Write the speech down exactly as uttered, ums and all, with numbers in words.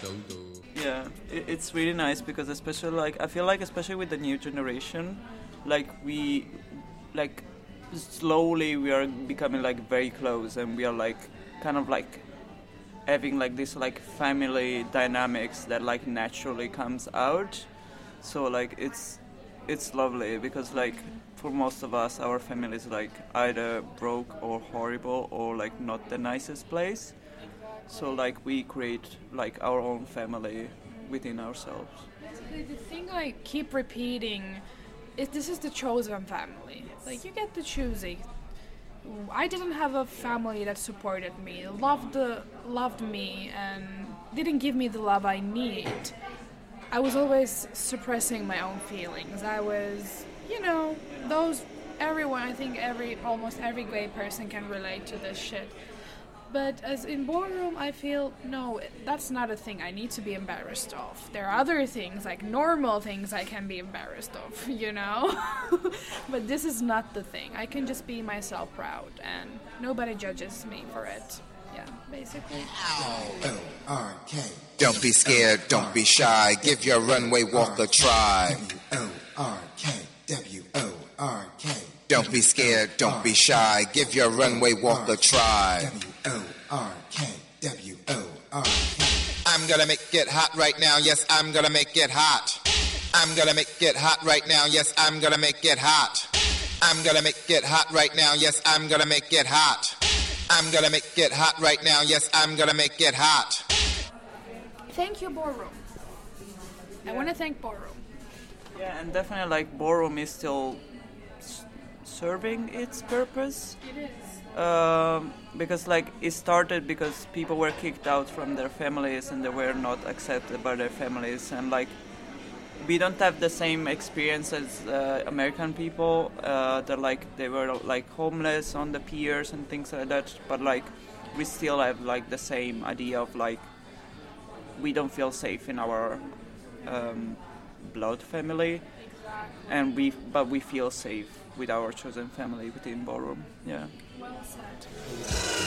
Yeah, it, it's really nice because especially like I feel like especially with the new generation, like we like slowly we are becoming like very close and we are like kind of like having like this like family dynamics that like naturally comes out. So like it's it's lovely because like for most of us our family is like either broke or horrible or like not the nicest place. So like we create like our own family within ourselves. Basically, the thing I keep repeating is this is the chosen family. Like you get to choose it. I didn't have a family that supported me, loved loved me, and didn't give me the love I need. I was always suppressing my own feelings. I was, you know, those everyone. I think every almost every gay person can relate to this shit. But as in ballroom, I feel, no, that's not a thing I need to be embarrassed of. There are other things, like normal things I can be embarrassed of, you know? But this is not the thing. I can just be myself proud, and nobody judges me for it. Yeah, basically. L R K. Don't be scared, don't be shy. Give your runway walk a try. W O R K. W O R K. Don't be scared, don't be shy. Give your runway walk a try. W O R K. W O R K. I'm gonna make it hot right now. Yes, I'm gonna make it hot. I'm gonna make it hot right now. Yes, I'm gonna make it hot. I'm gonna make it hot right now. Yes, I'm gonna make it hot. I'm gonna make it hot right now. Yes, I'm gonna make it hot. Thank you, ballroom. I want to thank ballroom. Yeah, and definitely like ballroom is still s- serving its purpose. It is. Um, because like it started because people were kicked out from their families and they were not accepted by their families, and like we don't have the same experience as uh, American people. Uh, that like they were like homeless on the piers and things like that, but like we still have like the same idea of like we don't feel safe in our um, blood family, and we but we feel safe with our chosen family within ballroom. Yeah. Well said.